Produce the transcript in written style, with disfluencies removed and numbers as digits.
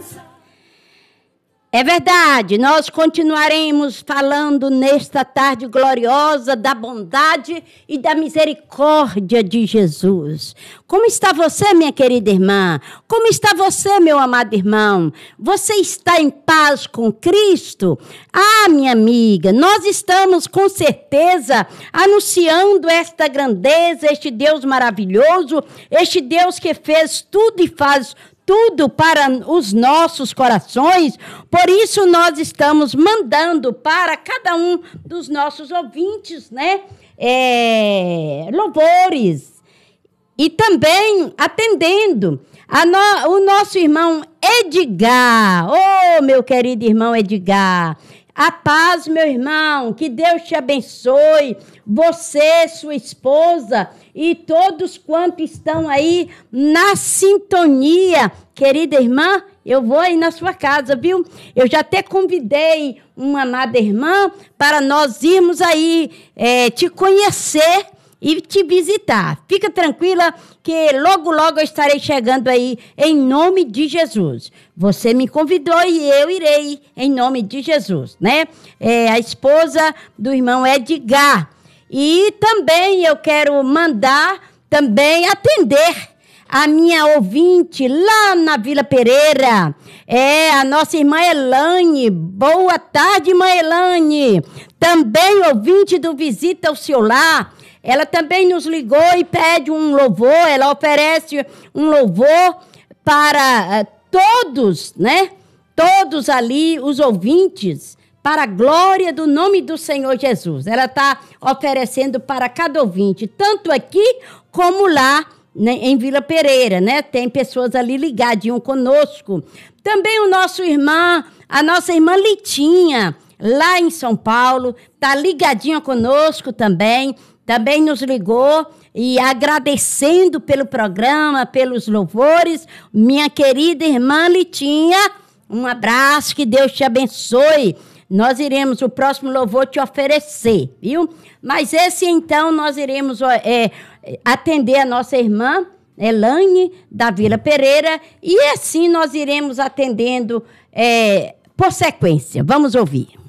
É verdade, nós continuaremos falando nesta tarde gloriosa da bondade e da misericórdia de Jesus. Como está você, minha querida irmã? Como está você, meu amado irmão? Você está em paz com Cristo? Ah, minha amiga, nós estamos com certeza anunciando esta grandeza, este Deus maravilhoso, este Deus que fez tudo e faz tudo para os nossos corações. Por isso nós estamos mandando para cada um dos nossos ouvintes, né, louvores. E também atendendo o nosso irmão Edgar. Oh, meu querido irmão Edgar. A paz, meu irmão, que Deus te abençoe, você, sua esposa e todos quantos estão aí na sintonia. Querida irmã, eu vou aí na sua casa, viu? Eu já até convidei uma amada irmã para nós irmos aí te conhecer e te visitar. Fica tranquila que logo, logo eu estarei chegando aí em nome de Jesus. Você me convidou e eu irei em nome de Jesus, né? A esposa do irmão Edgar. E também eu quero mandar também atender a minha ouvinte lá na Vila Pereira. A nossa irmã Elane. Boa tarde, irmã Elane. Também ouvinte do Visita ao Seu Lar. Ela também nos ligou e pede um louvor, ela oferece um louvor para todos, né? Todos ali, os ouvintes, para a glória do nome do Senhor Jesus. Ela está oferecendo para cada ouvinte, tanto aqui como lá, né, em Vila Pereira, né? Tem pessoas ali ligadinhas conosco. Também a nossa irmã Litinha, lá em São Paulo, está ligadinha conosco também. Também nos ligou e agradecendo pelo programa, pelos louvores. Minha querida irmã Litinha, um abraço, que Deus te abençoe. Nós iremos, o próximo louvor, te oferecer, viu? Mas esse, então, nós iremos atender a nossa irmã Elane, da Vila Pereira, e assim nós iremos atendendo por sequência. Vamos ouvir.